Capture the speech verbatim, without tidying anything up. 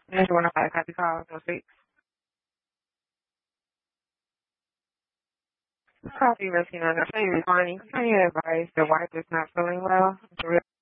There's one of five copy calls, no six. Coffee, Messina. I tell you, Connie, can you advise the wife is not feeling well?